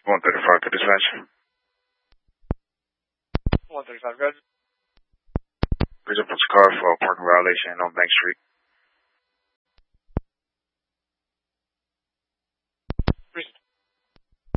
135 to dispatch. 135, good. Raise up on your car for a parking violation on Bank Street.